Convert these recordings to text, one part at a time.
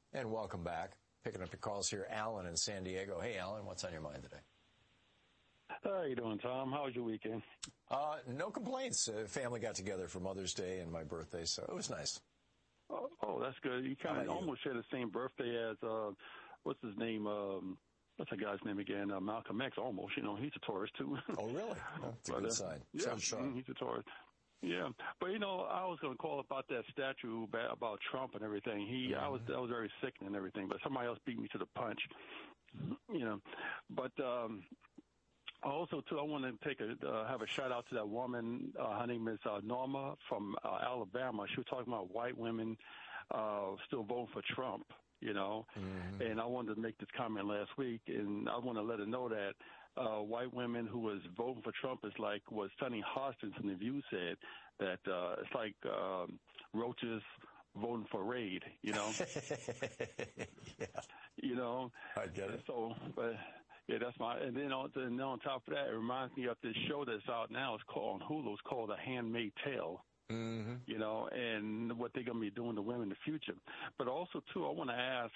And welcome back. Picking up your calls here, Alan in San Diego. Hey, Alan, what's on your mind today? How you doing, Tom? How was your weekend? No complaints. Family got together for Mother's Day and my birthday, so it was nice. Oh, that's good. You kind of almost share the same birthday as, what's his name? What's that guy's name again? Malcolm X, almost. You know, he's a Taurus, too. Oh, really? That's a good sign. Yeah, he's a Taurus. Yeah, but, you know, I was going to call about that statue about Trump and everything. I was very sickening and everything, but somebody else beat me to the punch, you know. But also, too, I want to have a shout-out to that woman. Her name is Norma from Alabama. She was talking about white women still voting for Trump, you know. And I wanted to make this comment last week, and I want to let her know that white women who was voting for Trump is like what Sonny Hostin from The View said, that it's like roaches voting for Raid, you know. Yeah. You know. I get it. So, but yeah, that's and then on top of that, it reminds me of this show that's out now. It's called on Hulu. It's called The Handmaid's Tale. You know, and what they're going to be doing to women in the future. But also, too, I want to ask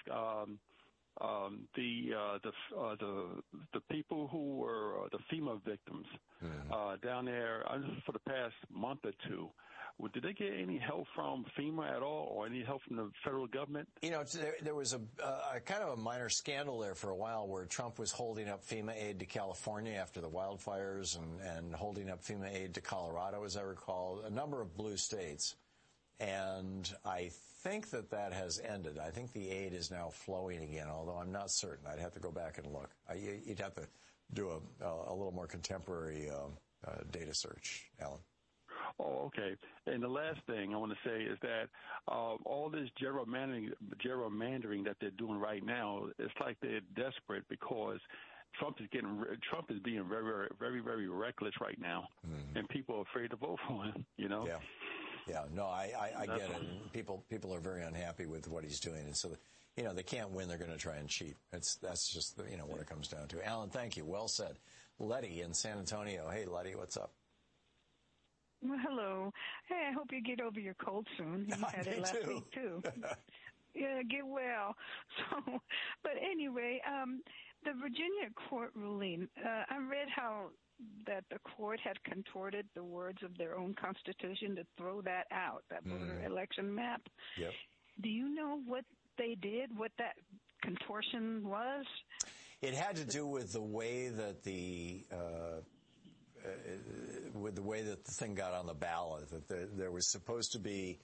the people who were the FEMA victims down there for the past month or two. Did they get any help from FEMA at all, or any help from the federal government? You know, there was a kind of a minor scandal there for a while where Trump was holding up FEMA aid to California after the wildfires and holding up FEMA aid to Colorado, as I recall, a number of blue states. And I think that has ended. I think the aid is now flowing again, although I'm not certain. I'd have to go back and look. You'd have to do a little more contemporary data search, Alan. Oh, okay. And the last thing I want to say is that all this gerrymandering that they're doing right now, it's like they're desperate because Trump is being very, very, very, very reckless right now, and people are afraid to vote for him. You know. Yeah. Yeah. No, I get it. And people are very unhappy with what he's doing, and so you know they can't win. They're going to try and cheat. That's just what it comes down to. Alan, thank you. Well said. Letty in San Antonio. Hey, Letty, what's up? Well, hello. Hey, I hope you get over your cold soon. You had it last week, too. Yeah, get well. So, but anyway, the Virginia court ruling, I read how that the court had contorted the words of their own constitution to throw that out, that voter election map. Yep. Do you know what they did, what that contortion was? It had to do with the way that the thing got on the ballot, that there was supposed to be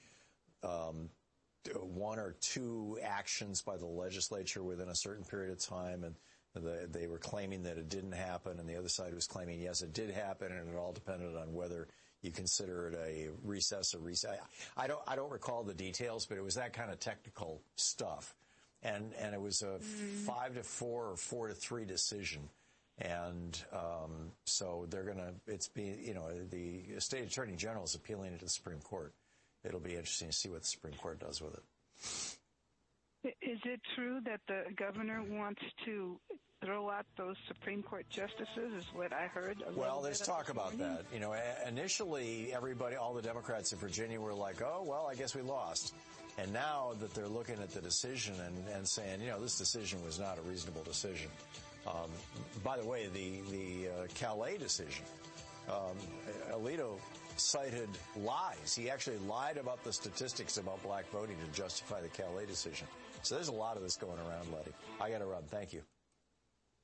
one or two actions by the legislature within a certain period of time, and they were claiming that it didn't happen, and the other side was claiming, yes, it did happen, and it all depended on whether you consider it a recess or reset. I don't recall the details, but it was that kind of technical stuff, and it was a 5-4 or 4-3 decision. And so the state attorney general is appealing it to the Supreme Court. It'll be interesting to see what the Supreme Court does with it. Is it true that the governor wants to throw out those Supreme Court justices, is what I heard? Well, there's talk about that. You know, initially, all the Democrats in Virginia were like, oh, well, I guess we lost. And now that they're looking at the decision and saying, this decision was not a reasonable decision. By the way, the Calais decision, Alito cited lies. He actually lied about the statistics about black voting to justify the Calais decision. So there's a lot of this going around, Letty. I got to run. Thank you.